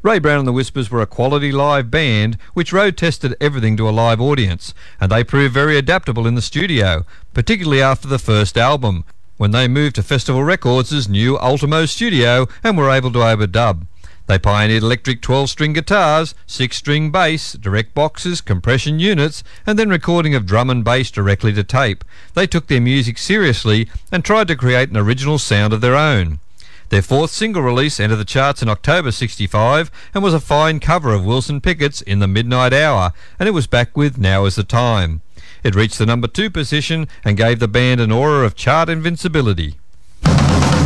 Ray Brown and the Whispers were a quality live band which road tested everything to a live audience, and they proved very adaptable in the studio, particularly after the first album, when they moved to Festival Records' new Ultimo studio and were able to overdub. They pioneered electric 12-string guitars, 6-string bass, direct boxes, compression units, and then recording of drum and bass directly to tape. They took their music seriously and tried to create an original sound of their own. Their fourth single release entered the charts in October '65 and was a fine cover of Wilson Pickett's In the Midnight Hour, and it was back with Now Is the Time. It reached the number 2 position and gave the band an aura of chart invincibility.